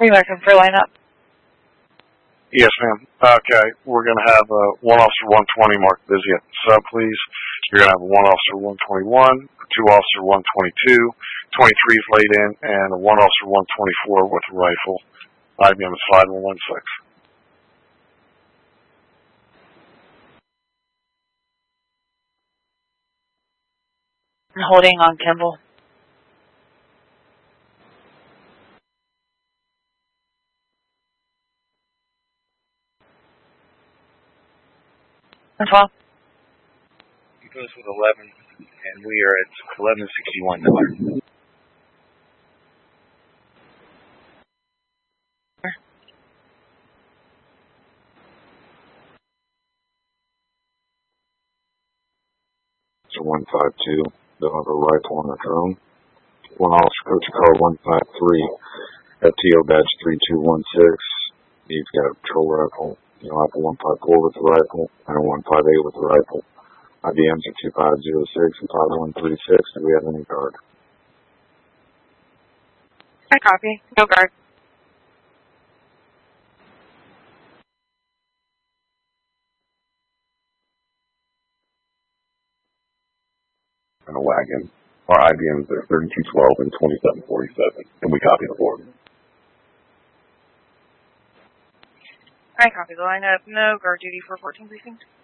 Are you looking for lineup? Yes, ma'am. Okay, we're going to have 1 Officer 120 marked busy at the sub, please. You're going to have 1 Officer 121, 2 Officer 122, 23 is laid in, and 1 Officer 124 with a rifle. IBM is 5116. I'm holding on Kimball. That's all. He goes with 11, and we are at 1161 Miller. So 152, they'll have a rifle on the drone. 1 Officer Coach Car 153, FTO badge 3216. He's got a patrol rifle. You'll have a 154 with the rifle and a 158 with the rifle. IBMs are 2506 and 5136. Do we have any guard? I copy. No guard. And a wagon. Our IBMs are 3212 and 2747. And we copy the board. I copy the lineup. No guard duty for 14 precinct.